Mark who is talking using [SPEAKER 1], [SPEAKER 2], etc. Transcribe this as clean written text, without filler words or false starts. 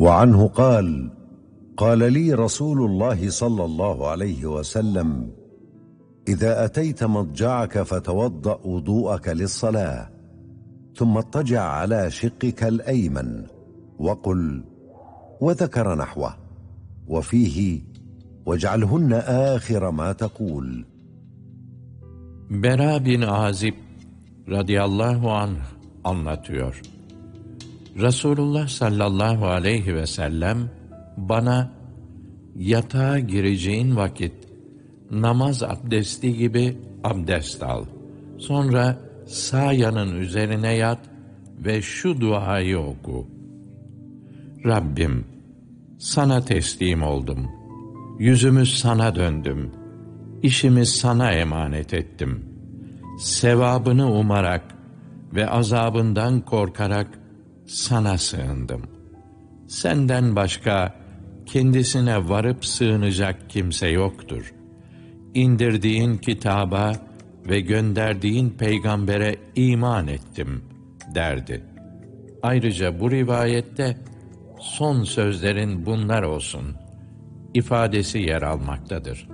[SPEAKER 1] وعنه قال: قال لي رسول الله صلى الله عليه وسلم: إذا أتيت مضجعك فتوضأ وضوءك للصلاة، ثم اضطجع على شقك الأيمن وقل، وذكر نحوه، وفيه: واجعلهن آخر ما تقول.
[SPEAKER 2] Bera bin Azib radıyallahu anh anlatıyor. Resulullah sallallahu aleyhi ve sellem bana yatağa gireceğin vakit namaz abdesti gibi abdest al. Sonra sağ yanın üzerine yat ve şu duayı oku. Rabbim, sana teslim oldum. Yüzümü sana döndüm. İşimi sana emanet ettim. Sevabını umarak ve azabından korkarak sana sığındım. Senden başka kendisine varıp sığınacak kimse yoktur. İndirdiğin kitaba ve gönderdiğin peygambere iman ettim derdi. Ayrıca bu rivayette son sözlerin bunlar olsun ifadesi yer almaktadır.